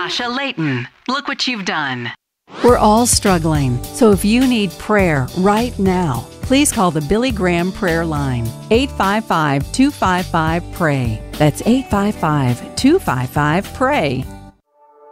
Tasha Layton. Look what you've done. We're all struggling, so if you need prayer right now, please call the Billy Graham Prayer Line, 855-255-PRAY. That's 855-255-PRAY.